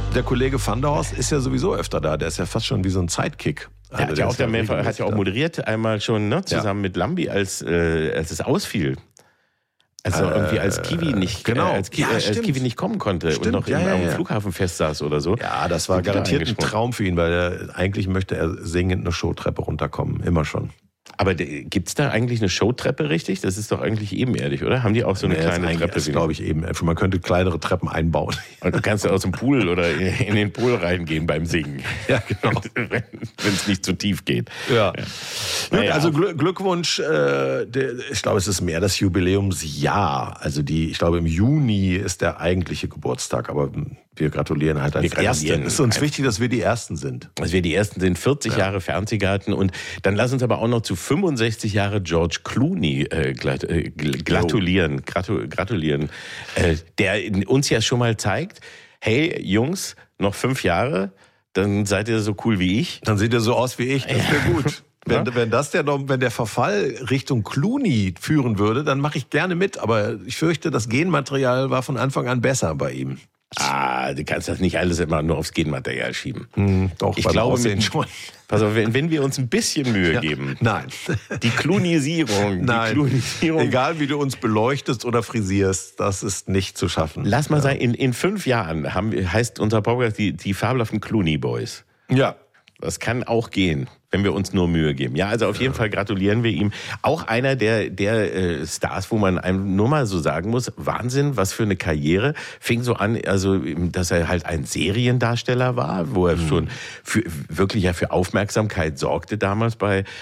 Der Kollege Van der Horst ist ja sowieso öfter da. Der ist ja fast schon wie so ein Sidekick. Der hat ja auch moderiert, einmal schon, ne, zusammen mit Lambi, als es ausfiel. Also irgendwie als Kiwi nicht, als Kiwi nicht kommen konnte und noch am Flughafen festsaß oder so. Ja, das war garantiert ein Traum für ihn, weil eigentlich möchte er singend eine Showtreppe runterkommen, immer schon. Aber gibt's da eigentlich eine Showtreppe richtig? Das ist doch eigentlich ebenerdig, oder? Haben die auch so eine kleine Treppe? Das ist, glaube ich, ebenerdig. Man könnte kleinere Treppen einbauen. Und du kannst ja aus dem Pool oder in den Pool reingehen beim Singen. Ja, genau. Wenn es nicht zu tief geht. Ja. Naja. Also Glückwunsch. Ich glaube, es ist mehr das Jubiläumsjahr. Also ich glaube, im Juni ist der eigentliche Geburtstag. Aber wir gratulieren halt als Ersten. Es ist uns wichtig, dass wir die Ersten sind. Dass wir die Ersten sind. 40 Jahre Fernsehgarten. Und dann lass uns aber auch noch zu 65 Jahre George Clooney gratulieren. Der uns ja schon mal zeigt, hey Jungs, noch 5 Jahre, dann seid ihr so cool wie ich. Dann seht ihr so aus wie ich, das wäre gut. Wenn der Verfall Richtung Clooney führen würde, dann mache ich gerne mit. Aber ich fürchte, das Genmaterial war von Anfang an besser bei ihm. Du kannst das nicht alles immer nur aufs Genmaterial schieben. Doch, ich glaube schon. Pass auf, wenn wir uns ein bisschen Mühe geben. Nein. Die Cloonisierung. Egal wie du uns beleuchtest oder frisierst, das ist nicht zu schaffen. Lass mal sagen, in 5 Jahren heißt unser Podcast die fabelhaften Clooney Boys. Ja. Das kann auch gehen, wenn wir uns nur Mühe geben. Ja, also auf jeden Fall gratulieren wir ihm. Auch einer der Stars, wo man einem nur mal so sagen muss, Wahnsinn, was für eine Karriere. Fing so an, also dass er halt ein Seriendarsteller war, wo er schon wirklich für Aufmerksamkeit sorgte damals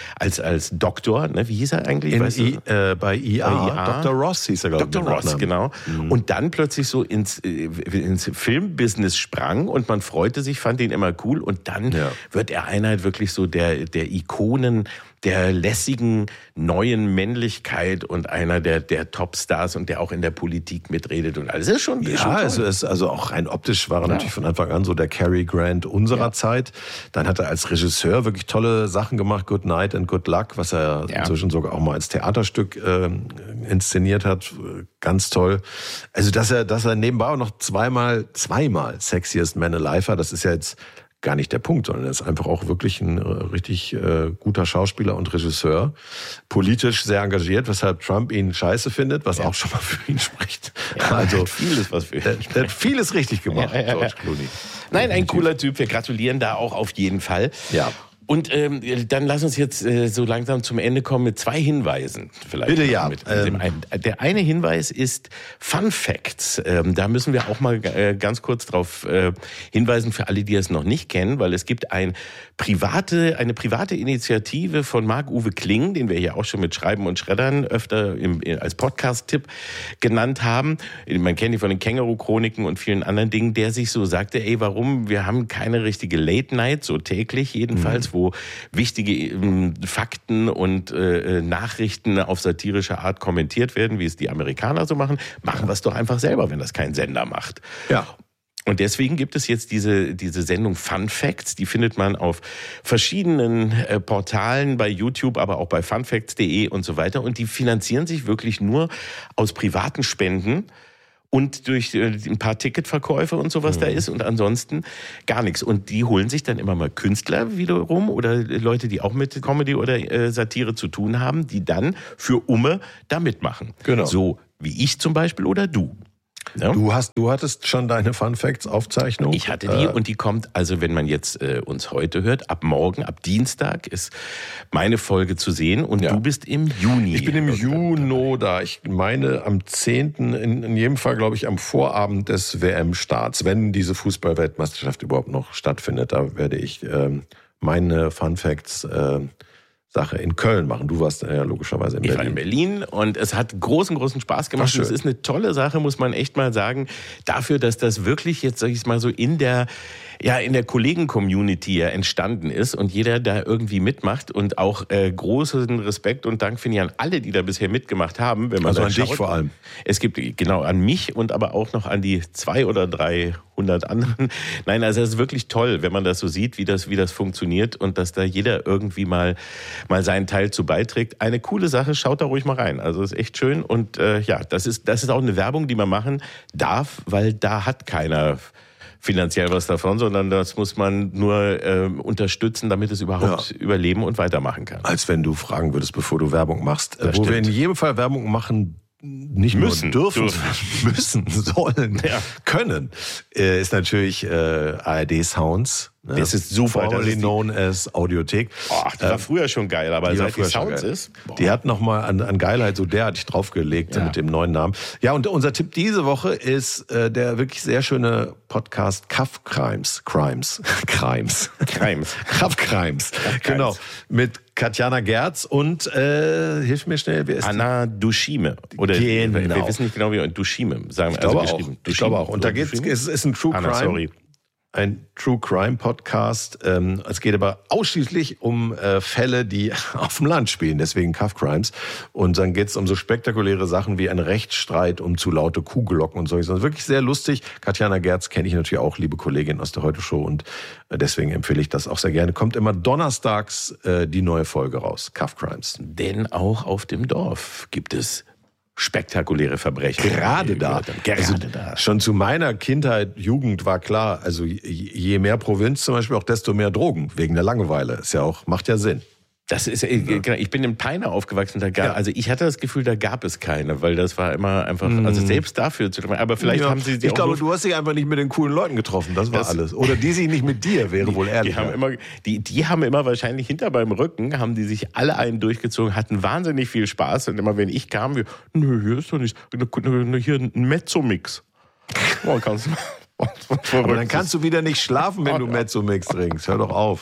als Doktor. Ne? Wie hieß er eigentlich? Bei IA. Dr. Ross hieß er, glaube ich. Dr. Ross, genau. Und dann plötzlich so ins Filmbusiness sprang und man freute sich, fand ihn immer cool. Und dann wird er einer wirklich so der Ikonen der lässigen neuen Männlichkeit und einer der Topstars und der auch in der Politik mitredet und alles. Das ist schon also auch rein optisch war er natürlich von Anfang an so der Cary Grant unserer Zeit. Dann hat er als Regisseur wirklich tolle Sachen gemacht, Good Night and Good Luck, was er inzwischen sogar auch mal als Theaterstück inszeniert hat. Ganz toll. Also dass er nebenbei auch noch zweimal Sexiest Man Alive war, das ist ja jetzt gar nicht der Punkt, sondern er ist einfach auch wirklich ein richtig guter Schauspieler und Regisseur. Politisch sehr engagiert, weshalb Trump ihn scheiße findet, was auch schon mal für ihn spricht. Ja, also vieles, was für ihn spricht. Der hat vieles richtig gemacht, George Clooney. Nein, ein cooler Typ. Wir gratulieren da auch auf jeden Fall. Ja. Und dann lass uns jetzt so langsam zum Ende kommen mit 2 Hinweisen. Vielleicht. Bitte, ja. Der eine Hinweis ist Fun Facts. Da müssen wir auch mal ganz kurz drauf hinweisen für alle, die es noch nicht kennen, weil es gibt eine private Initiative von Marc-Uwe Kling, den wir hier auch schon mit Schreiben und Schreddern öfter als Podcast-Tipp genannt haben. Man kennt ihn von den Känguru-Chroniken und vielen anderen Dingen, der sich so sagte, warum, wir haben keine richtige Late-Night, so täglich jedenfalls, wo wichtige Fakten und Nachrichten auf satirische Art kommentiert werden, wie es die Amerikaner so machen. Machen wir es doch einfach selber, wenn das kein Sender macht. Ja. Und deswegen gibt es jetzt diese Sendung Fun Facts, die findet man auf verschiedenen Portalen, bei YouTube, aber auch bei funfacts.de und so weiter. Und die finanzieren sich wirklich nur aus privaten Spenden und durch ein paar Ticketverkäufe und sowas da ist und ansonsten gar nichts. Und die holen sich dann immer mal Künstler wiederum oder Leute, die auch mit Comedy oder Satire zu tun haben, die dann für Umme da mitmachen. Genau. So wie ich zum Beispiel oder du. Ja? Du hattest schon deine Fun Facts Aufzeichnung. Ich hatte die und die kommt, also wenn man jetzt uns heute hört, ab morgen, ab Dienstag ist meine Folge zu sehen und du bist im Juni. Ich bin im Juni da. Ich meine am 10., in jedem Fall glaube ich am Vorabend des WM-Starts, wenn diese Fußball-Weltmeisterschaft überhaupt noch stattfindet, da werde ich meine Fun Facts Sache in Köln machen. Du warst ja logischerweise in Berlin. Ich war in Berlin und es hat großen Spaß gemacht. Es ist eine tolle Sache, muss man echt mal sagen. Dafür, dass das wirklich jetzt, sag ich mal so, in der Kollegen-Community entstanden ist und jeder da irgendwie mitmacht und auch großen Respekt und Dank finde ich an alle, die da bisher mitgemacht haben. Wenn man also an schaut, dich vor allem. Es gibt genau an mich und aber auch noch an die 200 oder 300 anderen. Nein, also es ist wirklich toll, wenn man das so sieht, wie das funktioniert und dass da jeder irgendwie mal seinen Teil zu beiträgt. Eine coole Sache, schaut da ruhig mal rein. Also ist echt schön und das ist auch eine Werbung, die man machen darf, weil da hat keiner finanziell was davon, sondern das muss man nur unterstützen, damit es überhaupt überleben und weitermachen kann. Als wenn du fragen würdest, bevor du Werbung machst. Wo wir in jedem Fall Werbung machen nicht müssen, nur dürfen, sollen, können, ist natürlich ARD Sounds. Das ist super. Formerly known as Audiothek. Ach, die war früher schon geil, aber seit die Sounds ist... Die hat nochmal an Geilheit so derartig draufgelegt mit dem neuen Namen. Ja, und unser Tipp diese Woche ist der wirklich sehr schöne Podcast Cuff Crimes. Genau. Mit Katjana Gerz und, hilf mir schnell, wer ist Anna Dushime. Oder genau. Wir wissen nicht genau, wie Dushime sagen. Ich glaube auch. Ich glaube auch. Und da ist ein True Crime. Sorry. Ein True Crime Podcast. Es geht aber ausschließlich um Fälle, die auf dem Land spielen, deswegen Cuff Crimes. Und dann geht es um so spektakuläre Sachen wie ein Rechtsstreit um zu laute Kuhglocken und solches. Also wirklich sehr lustig. Katjana Gerz kenne ich natürlich auch, liebe Kollegin aus der Heute-Show. Und deswegen empfehle ich das auch sehr gerne. Kommt immer donnerstags die neue Folge raus, Cuff Crimes. Denn auch auf dem Dorf gibt es spektakuläre Verbrechen. Gerade da. Schon zu meiner Kindheit, Jugend war klar, also je mehr Provinz zum Beispiel, auch desto mehr Drogen, wegen der Langeweile. Ist ja auch, macht ja Sinn. Das ist, ich bin in Peine aufgewachsen, also ich hatte das Gefühl, da gab es keine, weil das war immer einfach, also selbst dafür zu tun, aber vielleicht haben sie ich glaube, du hast dich einfach nicht mit den coolen Leuten getroffen, das war alles. Oder die sich nicht mit dir, wäre wohl ehrlich. Die haben immer wahrscheinlich hinter beim Rücken, haben die sich alle einen durchgezogen, hatten wahnsinnig viel Spaß und immer wenn ich kam, hier ist doch nicht, hier ein Mezzo-Mix. Oh, kannst du aber dann kannst du wieder nicht schlafen, wenn du Mezzo-Mix trinkst, hör doch auf.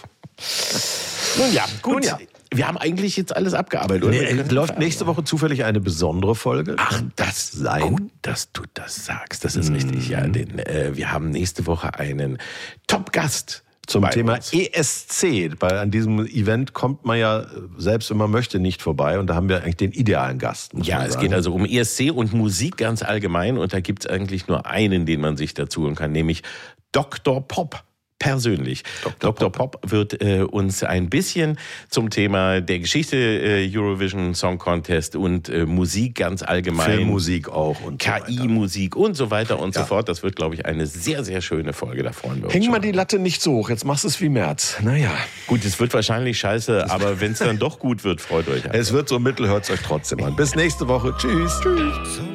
Nun ja, gut. Nun ja. Wir haben eigentlich jetzt alles abgearbeitet. Oder? Läuft nächste Woche zufällig eine besondere Folge? Ach, das sein. Gut, dass du das sagst. Das ist richtig, ja. Denn wir haben nächste Woche einen Top-Gast zum Thema ESC. Weil an diesem Event kommt man ja selbst, wenn man möchte, nicht vorbei. Und da haben wir eigentlich den idealen Gast. Ja, es geht also um ESC und Musik ganz allgemein. Und da gibt es eigentlich nur einen, den man sich dazu holen kann, nämlich Dr. Pop. Persönlich. Dr. Pop wird uns ein bisschen zum Thema der Geschichte Eurovision Song Contest und Musik ganz allgemein. Filmmusik auch. Und KI-Musik und so weiter und so fort. Das wird, glaube ich, eine sehr, sehr schöne Folge. Da freuen wir uns. Häng mal die Latte nicht so hoch. Jetzt machst du es wie März. Naja. Gut, es wird wahrscheinlich scheiße, aber wenn es dann doch gut wird, freut euch. Es wird so mittel, hört es euch trotzdem an. Bis nächste Woche. Tschüss. Tschüss.